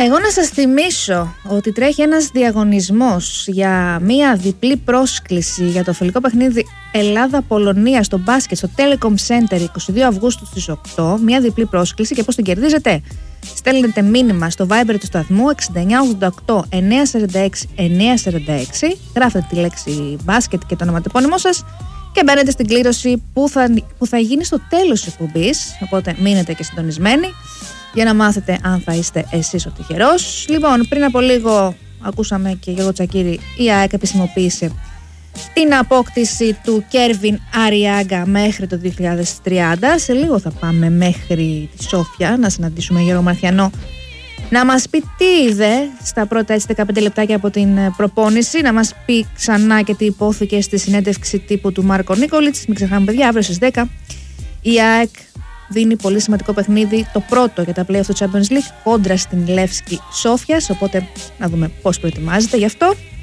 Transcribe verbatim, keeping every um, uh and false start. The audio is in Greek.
Εγώ να σας θυμίσω ότι τρέχει ένας διαγωνισμός για μία διπλή πρόσκληση για το φιλικό παιχνίδι Ελλάδα-Πολωνία στο μπάσκετ στο Telecom Center είκοσι δύο Αυγούστου στις οκτώ. Μία διπλή πρόσκληση, και πώς την κερδίζετε? Στέλνετε μήνυμα στο Viber του σταθμού έξι εννιά ογδόντα οκτώ εννιακόσια σαράντα έξι εννιακόσια σαράντα έξι, γράφετε τη λέξη μπάσκετ και το ονοματεπώνυμό σας και μπαίνετε στην κλήρωση που θα, που θα γίνει στο τέλος της εκπομπής, οπότε μείνετε και συντονισμένοι για να μάθετε αν θα είστε εσείς ο τυχερός. Λοιπόν, πριν από λίγο ακούσαμε και Γιώργο Τσακίρη, η ΑΕΚ επισημοποίησε την απόκτηση του Κέρβιν Αριάγκα μέχρι το δύο χιλιάδες τριάντα. Σε λίγο θα πάμε μέχρι τη Σόφια να συναντήσουμε Γιώργο Μαρθιανό να μας πει τι είδε στα πρώτα έτσι δεκαπέντε λεπτάκια από την προπόνηση, να μας πει ξανά και τι υπόθηκε στη συνέντευξη τύπου του Μάρκο Νίκολιτς. Μην ξεχνάμε, παιδιά, αύριο στις δέκα η ΑΕΚ δίνει πολύ σημαντικό παιχνίδι, το πρώτο για τα play-off του Champions League κόντρα στην Λεύσκη Σόφιας, οπότε να δούμε πώς προετοιμάζεται γι' αυτό.